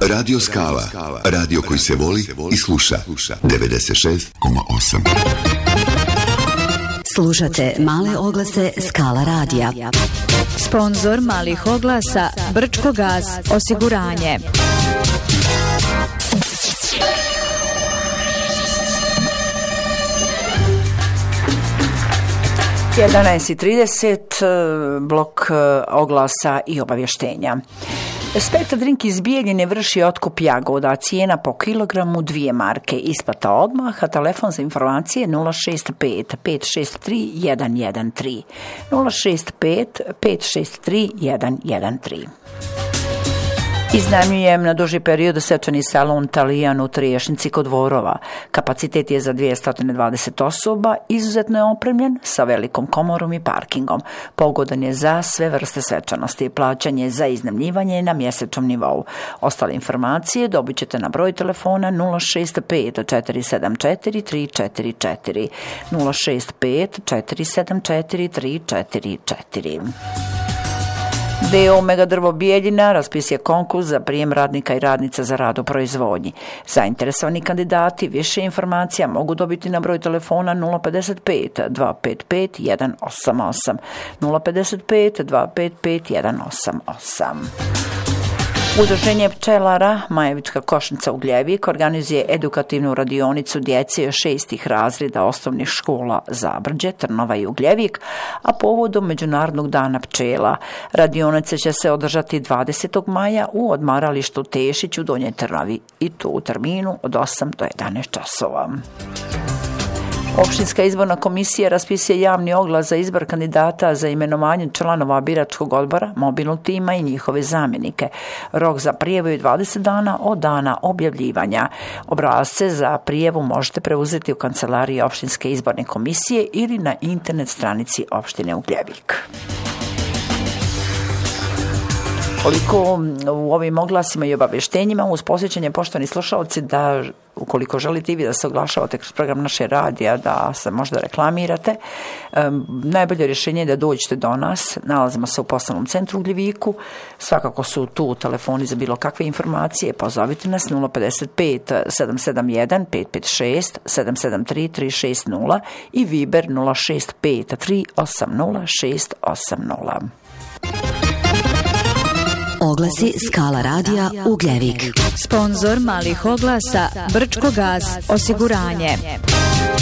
Radio Skala, radio koji se voli i sluša. 96,8. Slušate male oglase Skala radija. Sponzor malih oglasa Brčko gas osiguranje. Je 11:30, blok oglasa i obavještenja. Spektar Drink iz Bijeljine vrši otkup jagoda, cijena po kilogramu 2 marke, isplata odmah, a telefon za informacije 065 563 113. 065 563 113. Iznajmljujem na duži period svečani salon Talijan u Triješnici kod Dvorova. Kapacitet je za 220 osoba, izuzetno je opremljen sa velikom komorom i parkingom. Pogodan je za sve vrste svečanosti. Plaćanje za iznajmljivanje na mjesečnom nivou. Ostale informacije dobit ćete na broj telefona 065 474 344. 065 474 344. DO Megadrvo Bijeljina raspisuje konkurs za prijem radnika i radnica za rad u proizvodnji. Zainteresovani kandidati više informacija mogu dobiti na broj telefona 055 255 188. 055 255 188. Udruženje pčelara Majevička Košnica Ugljevik organizuje edukativnu radionicu djece 6. razreda osnovnih škola Zabrđe, Trnova i Ugljevik, a povodom Međunarodnog dana pčela. Radionice će se održati 20. maja u odmaralištu Tešić u Donjoj Trnovi i to u terminu od 8 do 11 časova. Opštinska izborna komisija raspisuje javni oglas za izbor kandidata za imenovanje članova biračkog odbora, mobilnog tima i njihove zamjenike. Rok za prijavu je 20 dana od dana objavljivanja. Obrasce za prijavu možete preuzeti u kancelariji opštinske izborne komisije ili na internet stranici opštine Ugljevik. Koliko u ovim oglasima i obavještenjima uz posjećanje, poštovani slušalci, da ukoliko želite i vi da se oglašavate kroz program naše radija, da se možda reklamirate, najbolje rješenje je da dođete do nas. Nalazimo se u poslovnom centru u Gljeviku. Svakako su tu telefoni za bilo kakve informacije. Pozovite nas 055 771 556 773 360 i Viber 065 380 680. Oglasi Skala radija Ugljevik. Sponzor malih oglasa Brčko gas osiguranje.